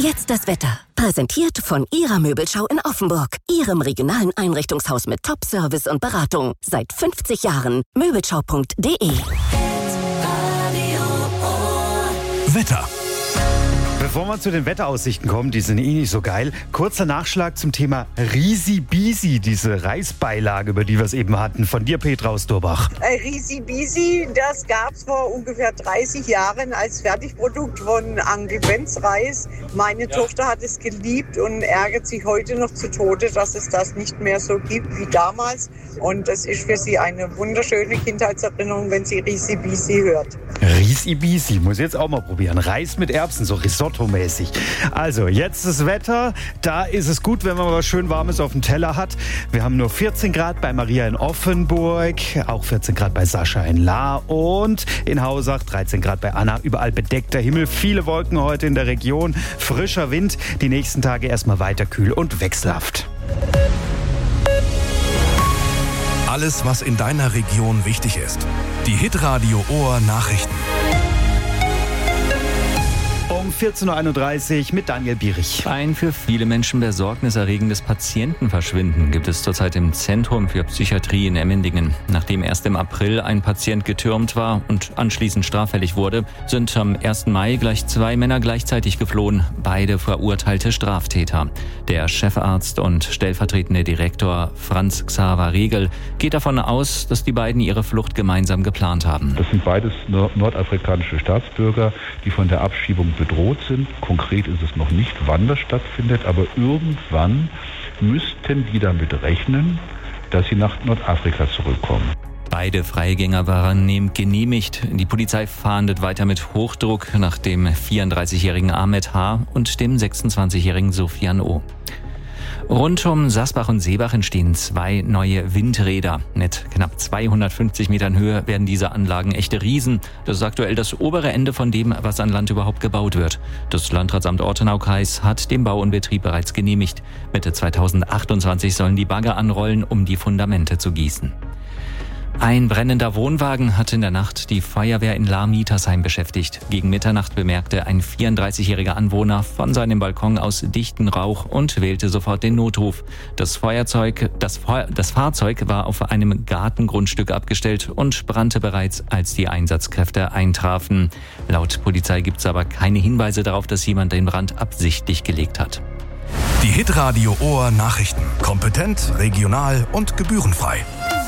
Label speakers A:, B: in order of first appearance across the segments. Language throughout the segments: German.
A: Jetzt das Wetter. Präsentiert von Ihrer Möbelschau in Offenburg. Ihrem regionalen Einrichtungshaus mit Top-Service und Beratung. Seit 50 Jahren. Möbelschau.de.
B: Wetter.
C: Bevor wir zu den Wetteraussichten kommen, die sind nicht so geil, kurzer Nachschlag zum Thema Risi-Bisi, diese Reisbeilage, über die wir es eben hatten. Von dir, Petra aus Durbach.
D: Risi-Bisi, das gab es vor ungefähr 30 Jahren als Fertigprodukt von Anke Benz Reis. Meine Tochter hat es geliebt und ärgert sich heute noch zu Tode, dass es das nicht mehr so gibt wie damals. Und das ist für sie eine wunderschöne Kindheitserinnerung, wenn sie Risi-Bisi hört.
C: Risi-Bisi, muss ich jetzt auch mal probieren. Reis mit Erbsen, so Risotto-mäßig. Also, jetzt das Wetter. Da ist es gut, wenn man was schön Warmes auf dem Teller hat. Wir haben nur 14 Grad bei Maria in Offenburg, auch 14 Grad bei Sascha in Lahr und in Hausach, 13 Grad bei Anna. Überall bedeckter Himmel, viele Wolken heute in der Region, frischer Wind. Die nächsten Tage erstmal weiter kühl und wechselhaft.
B: Alles, was in deiner Region wichtig ist. Die Hitradio Ohr Nachrichten.
C: Um 14.31 Uhr mit Daniel Bierich.
E: Ein für viele Menschen besorgniserregendes Patientenverschwinden gibt es zurzeit im Zentrum für Psychiatrie in Emmendingen. Nachdem erst im April ein Patient getürmt war und anschließend straffällig wurde, sind am 1. Mai gleich 2 Männer gleichzeitig geflohen, beide verurteilte Straftäter. Der Chefarzt und stellvertretende Direktor Franz Xaver Regel geht davon aus, dass die beiden ihre Flucht gemeinsam geplant haben.
F: Das sind beides nordafrikanische Staatsbürger, die von der Abschiebung bedroht sind. Konkret ist es noch nicht, wann das stattfindet, aber irgendwann müssten die damit rechnen, dass sie nach Nordafrika zurückkommen.
E: Beide Freigänger waren genehmigt. Die Polizei fahndet weiter mit Hochdruck nach dem 34-jährigen Ahmed H. und dem 26-jährigen Sofian O. Rund um Sasbach und Seebach entstehen 2 neue Windräder. Mit knapp 250 Metern Höhe werden diese Anlagen echte Riesen. Das ist aktuell das obere Ende von dem, was an Land überhaupt gebaut wird. Das Landratsamt Ortenau-Kreis hat den Bau und Betrieb bereits genehmigt. Mitte 2028 sollen die Bagger anrollen, um die Fundamente zu gießen. Ein brennender Wohnwagen hat in der Nacht die Feuerwehr in Lahr-Mietersheim beschäftigt. Gegen Mitternacht bemerkte ein 34-jähriger Anwohner von seinem Balkon aus dichten Rauch und wählte sofort den Notruf. Das Fahrzeug war auf einem Gartengrundstück abgestellt und brannte bereits, als die Einsatzkräfte eintrafen. Laut Polizei gibt es aber keine Hinweise darauf, dass jemand den Brand absichtlich gelegt hat.
B: Die Hitradio Ohr Nachrichten. Kompetent, regional und gebührenfrei.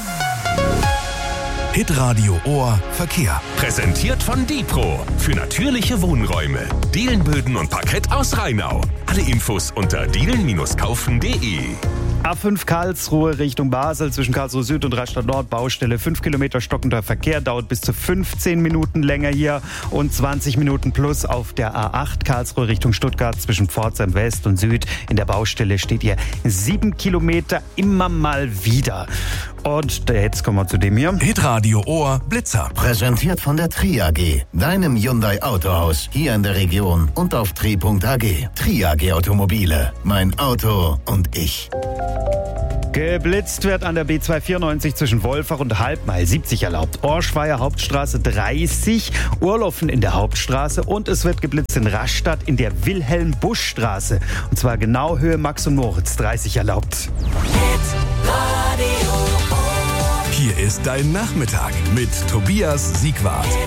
B: Hitradio Ohr Verkehr.
G: Präsentiert von Dipro. Für natürliche Wohnräume. Dielenböden und Parkett aus Rheinau. Alle Infos unter dielen-kaufen.de.
C: A5 Karlsruhe Richtung Basel zwischen Karlsruhe Süd und Rastatt Nord. Baustelle 5 Kilometer stockender Verkehr. Dauert bis zu 15 Minuten länger hier und 20 Minuten plus auf der A8 Karlsruhe Richtung Stuttgart zwischen Pforzheim West und Süd. In der Baustelle steht hier 7 Kilometer immer mal wieder. Und jetzt kommen wir zu dem hier.
B: Hitradio Ohr Blitzer.
H: Präsentiert von der Tri AG, deinem Hyundai Autohaus, hier in der Region und auf tri.ag. Tri AG Automobile, mein Auto und ich.
C: Geblitzt wird an der B294 zwischen Wolfach und Halbmail 70 erlaubt. Orschweier Hauptstraße 30, Urlaufen in der Hauptstraße und es wird geblitzt in Rastatt in der Wilhelm-Busch-Straße. Und zwar genau Höhe Max und Moritz 30 erlaubt.
B: Hier ist dein Nachmittag mit Tobias Siegwart.